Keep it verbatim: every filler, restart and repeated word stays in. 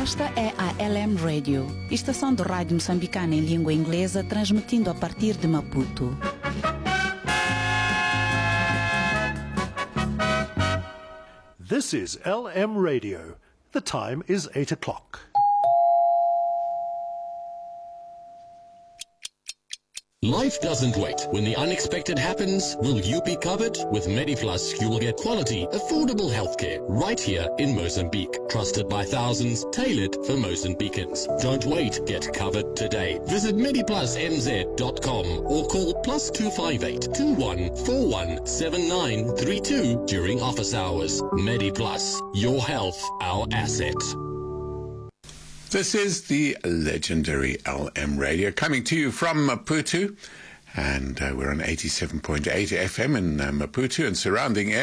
Esta é a L M Radio, estação de rádio moçambicana em língua inglesa, transmitindo a partir de Maputo. This is L M Radio. The time is eight o'clock. Life doesn't wait. When the unexpected happens, will you be covered? With MediPlus, you will get quality, affordable healthcare right here in Mozambique. Trusted by thousands, tailored for Mozambicans. Don't wait. Get covered today. Visit mediplusm z dot com or call plus two five eight, two one four one, seven nine three two during office hours. MediPlus. Your health, our asset. This is the legendary L M Radio coming to you from Maputo, and uh, we're on eighty-seven point eight F M in uh, Maputo and surrounding areas.